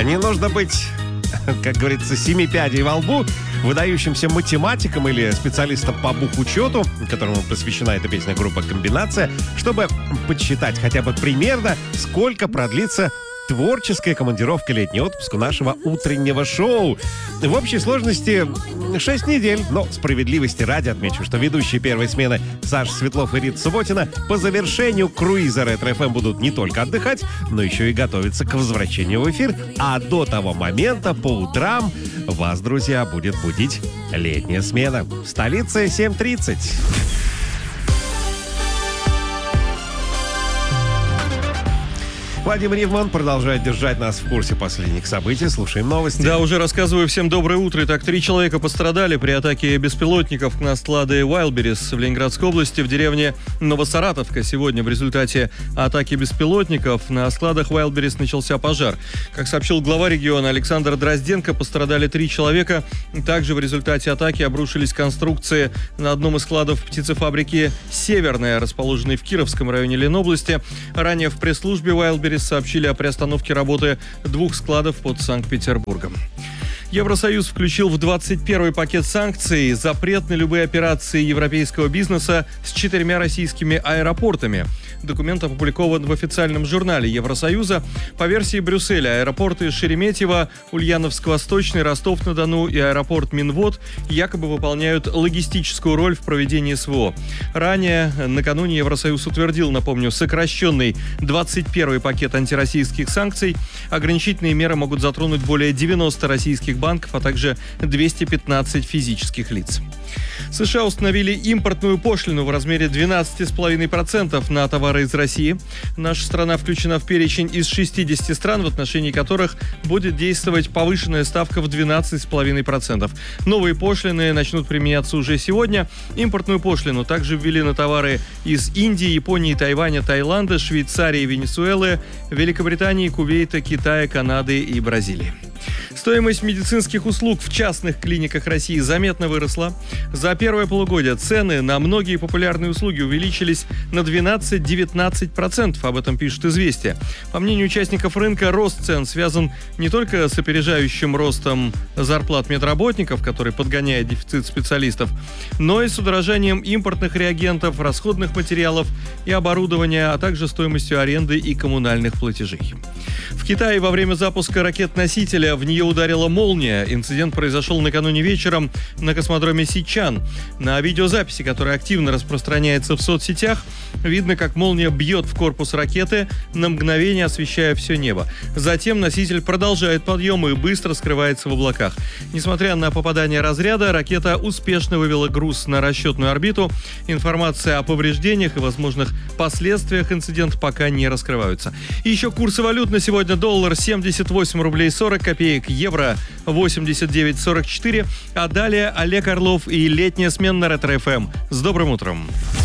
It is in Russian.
Не нужно быть, как говорится, 7 пядей во лбу, выдающимся математиком или специалистом по бухучету, которому посвящена эта песня группа «Комбинация», чтобы подсчитать хотя бы примерно, сколько продлится творческая командировка, летний отпуск у нашего утреннего шоу. В общей сложности 6 недель. Но справедливости ради отмечу, что ведущие первой смены Саша Светлов и Рита Субботина по завершению круиза Ретро-ФМ будут не только отдыхать, но еще и готовиться к возвращению в эфир. А до того момента по утрам вас, друзья, будет будить летняя смена. В столице 7:30. Вадим Ривман продолжает держать нас в курсе последних событий. Слушаем новости. Да, уже рассказываю. Всем доброе утро. Итак, 3 человека пострадали при атаке беспилотников на склады Wildberries в Ленинградской области в деревне Новосаратовка. Сегодня в результате атаки беспилотников на складах Wildberries начался пожар. Как сообщил глава региона Александр Дрозденко, пострадали 3 человека. Также в результате атаки обрушились конструкции на одном из складов птицефабрики «Северная», расположенной в Кировском районе Ленобласти. Ранее в пресс-службе Wildberries сообщили о приостановке работы 2 складов под Санкт-Петербургом. Евросоюз включил в 21-й пакет санкций запрет на любые операции европейского бизнеса с 4 российскими аэропортами. Документ опубликован в официальном журнале Евросоюза. По версии Брюсселя, аэропорты Шереметьево, Ульяновск-Восточный, Ростов-на-Дону и аэропорт Минвод якобы выполняют логистическую роль в проведении СВО. Ранее, накануне, Евросоюз утвердил, напомню, сокращенный 21-й пакет антироссийских санкций. Ограничительные меры могут затронуть более 90 российских банков, а также 215 физических лиц. США установили импортную пошлину в размере 12,5% на товары из России. Наша страна включена в перечень из 60 стран, в отношении которых будет действовать повышенная ставка в 12,5%. Новые пошлины начнут применяться уже сегодня. Импортную пошлину также ввели на товары из Индии, Японии, Тайваня, Таиланда, Швейцарии, Венесуэлы, Великобритании, Кувейта, Китая, Канады и Бразилии. Стоимость медицинских услуг в частных клиниках России заметно выросла. За первое полугодие цены на многие популярные услуги увеличились на 12-19%. Об этом пишет «Известия». По мнению участников рынка, рост цен связан не только с опережающим ростом зарплат медработников, который подгоняет дефицит специалистов, но и с удорожанием импортных реагентов, расходных материалов и оборудования, а также стоимостью аренды и коммунальных платежей. В Китае во время запуска ракет-носителя в нее ударила молния. Инцидент произошел накануне вечером на космодроме Сичан. На видеозаписи, которая активно распространяется в соцсетях, видно, как молния бьет в корпус ракеты, на мгновение освещая все небо. Затем носитель продолжает подъем и быстро скрывается в облаках. Несмотря на попадание разряда, ракета успешно вывела груз на расчетную орбиту. Информация о повреждениях и возможных последствиях инцидента пока не раскрываются. И еще курсы валют на сегодня: доллар 78 рублей 40 копеек, евро 89,44. А далее Олег Орлов и летняя смена на Ретро-ФМ. С добрым утром!